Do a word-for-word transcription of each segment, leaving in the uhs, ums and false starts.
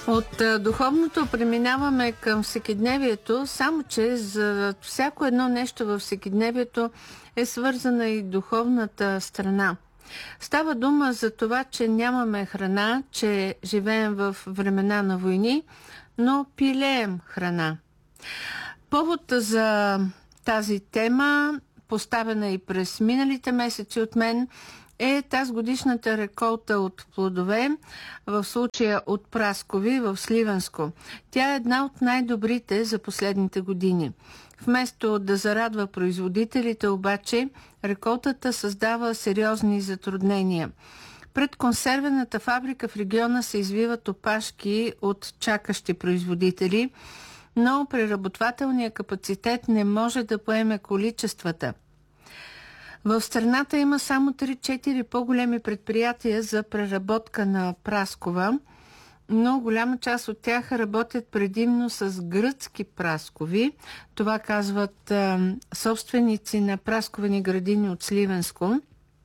От а, духовното преминаваме към всекидневието, само че за всяко едно нещо във всекидневието е свързана и духовната страна. Става дума за това, че нямаме храна, че живеем в времена на войни, но пилеем храна. Повод за тази тема, поставена и през миналите месеци от мен, е тази годишната реколта от плодове, в случая от праскови в Сливенско. Тя е една от най-добрите за последните години. Вместо да зарадва производителите, обаче, реколтата създава сериозни затруднения. Пред консервената фабрика в региона се извиват опашки от чакащи производители, но преработвателният капацитет не може да поеме количествата. В страната има само три-четири по-големи предприятия за преработка на праскова, но голяма част от тях работят предимно с гръцки праскови. Това казват а, собственици на прасковени градини от Сливенско.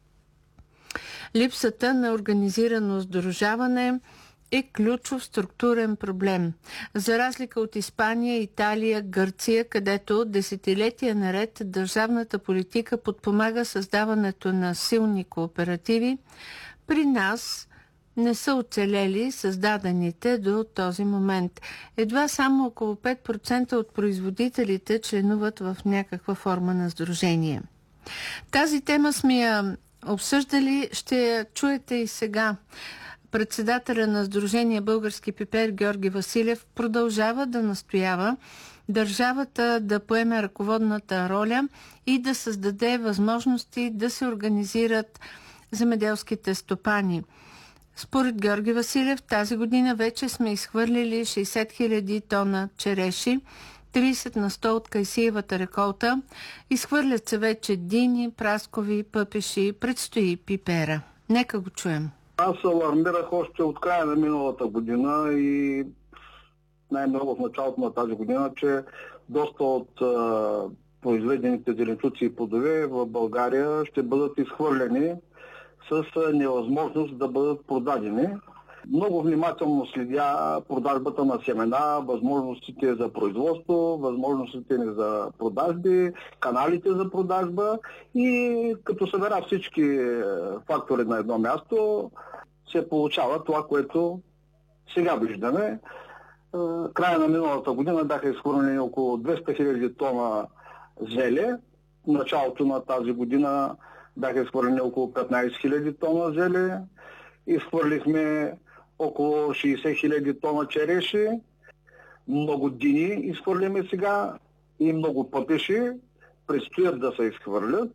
Липсата на организирано сдружаване е ключов структурен проблем. За разлика от Испания, Италия, Гърция, където десетилетия наред държавната политика подпомага създаването на силни кооперативи, при нас не са оцелели създадените до този момент. Едва само около пет процента от производителите членуват в някаква форма на сдружение. Тази тема сме я обсъждали, ще я чуете и сега. Председателя на Сдружение Български пипер Георги Василев продължава да настоява държавата да поеме ръководната роля и да създаде възможности да се организират земеделските стопани. Според Георги Василев, тази година вече сме изхвърлили шейсет хиляди тона череши, трийсет на сто от кайсиевата реколта, изхвърлят се вече дини, праскови, пъпеши, предстои пипера. Нека го чуем. Аз алармирах още от края на миналата година и най-много в началото на тази година, че доста от а, произведените зеленчуци и плодове в България ще бъдат изхвърлени с невъзможност да бъдат продадени. Много внимателно следя продажбата на семена, възможностите за производство, възможностите за продажби, каналите за продажба и като събера всички фактори на едно място, се получава това, което сега виждаме. Края на миналата година бяха изхвърлени около двеста хиляди тона зеле. В началото на тази година бяха изхвърлени около петнайсет хиляди тона зеле. Изхвърлихме около шейсет хиляди тона череши, много дини изхвърляме сега и много пъпеши предстоят да се изхвърлят.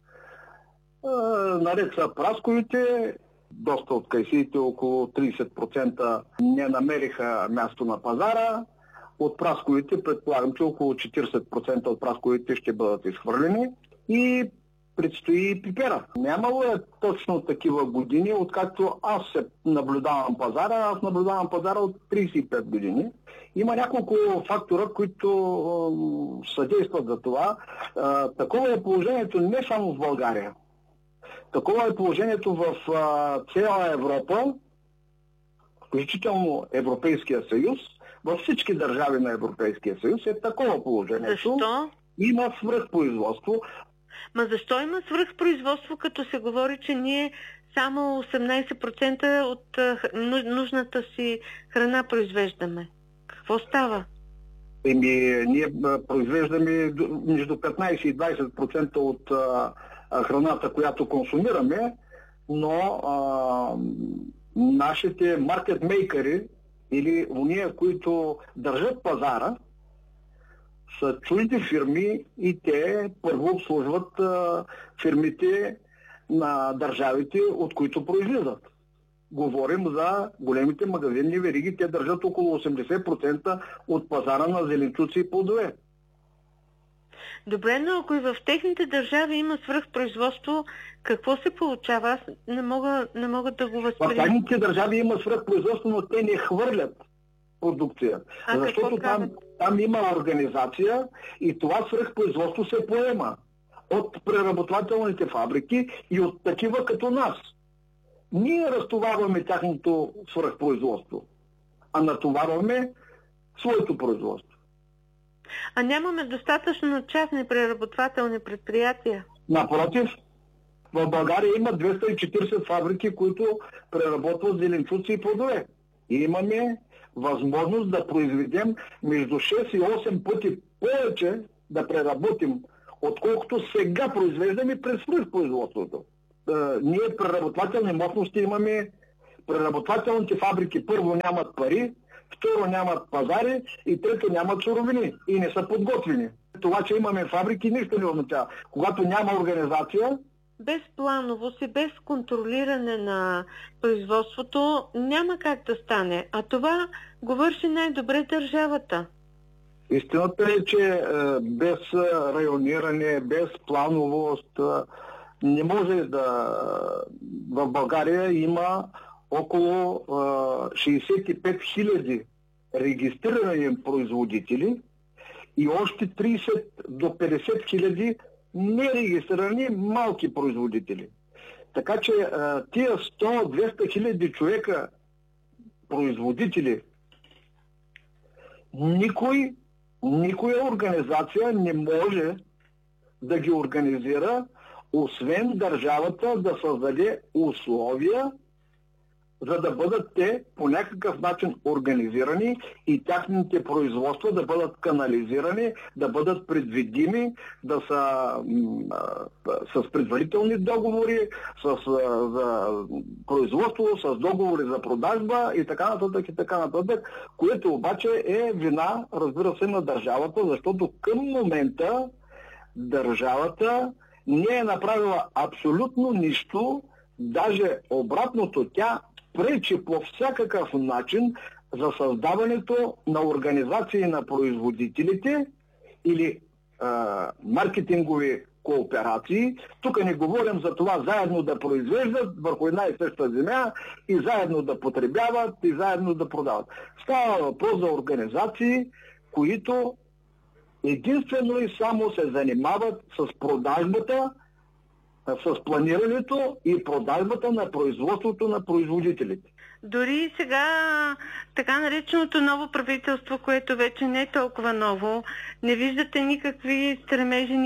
Е, наред са прасковите, доста от кайсиите, около трийсет процента не намериха място на пазара. От прасковите предполагам, че около четирийсет процента от прасковите ще бъдат изхвърлени и предстои пипера. Нямало е точно такива години, откакто аз се наблюдавам пазара. Аз наблюдавам пазара от трийсет и пет години. Има няколко фактора, които е, съдействат за това. Е, такова е положението не само в България. Такова е положението в е, цяла Европа, включително Европейския съюз. Във всички държави на Европейския съюз е такова положението. Защо? Има свръхпроизводство. Ма защо има свръхпроизводство, като се говори, че ние само осемнайсет процента от а, нужната си храна произвеждаме? Какво става? Еми, ние произвеждаме между петнайсет и двайсет процента от а, храната, която консумираме, но а, нашите маркетмейкъри или уния, които държат пазара, са чужди фирми и те първо обслужват а, фирмите на държавите, от които произлизат. Говорим за големите магазинни вериги, те държат около осемдесет процента от пазара на зеленчуци и плодове. Добре, но ако и в техните държави има свръхпроизводство, какво се получава? Аз не мога, не мога да го възприема. В техните държави има свръхпроизводство, но те не хвърлят продукция. А защото там, там има организация и това свръхпроизводство се поема от преработвателните фабрики и от такива като нас. Ние разтоварваме тяхното свръхпроизводство. а натоварваме своето производство. А нямаме достатъчно частни преработвателни предприятия? Напротив, в България има двеста и четиридесет фабрики, които преработват зеленчуци и плодове. И имаме възможност да произведем между шест и осем пъти повече да преработим, отколкото сега произвеждаме през свръхпроизводството. Е, ние преработвателни мощности имаме, преработвателните фабрики първо нямат пари, второ нямат пазари и трето нямат суровини и не са подготвени. Това, че имаме фабрики, нищо не означава. Когато няма организация, без плановост и без контролиране на производството няма как да стане. А това го върши най-добре държавата. Истината е, че е, без райониране, без плановост е, не може да... В България има около е, шейсет и пет хиляди регистрирани производители и още трийсет до петдесет хиляди нерегистрирани малки производители. Така че е, тия сто до двеста хиляди човека производители, никой Никоя организация не може да ги организира, освен държавата да създаде условия, за да бъдат те по някакъв начин организирани и тяхните производства да бъдат канализирани, да бъдат предвидими, да са а, с предварителни договори, с а, за производство, с договори за продажба и така нататък и така нататък, което обаче е вина, разбира се, на държавата, защото към момента държавата не е направила абсолютно нищо, даже обратното, тя пречи по всякакъв начин за създаването на организации на производителите или а, маркетингови кооперации. Тук не говорим за това заедно да произвеждат върху една и съща земя и заедно да потребяват и заедно да продават. Става въпрос за организации, които единствено и само се занимават с продажбата, с планирането и продажбата на производството на производителите. Дори сега така нареченото ново правителство, което вече не е толкова ново, не виждате никакви стремежи,